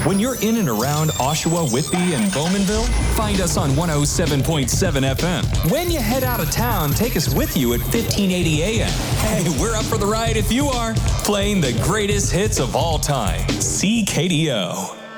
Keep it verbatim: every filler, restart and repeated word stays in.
When you're in and around Oshawa, Whitby, and Bowmanville, find us on one oh seven point seven F M. When you head out of town, take us with you at fifteen eighty A M. Hey, we're up for the ride if you are. Playing the greatest hits of all time. C K D O.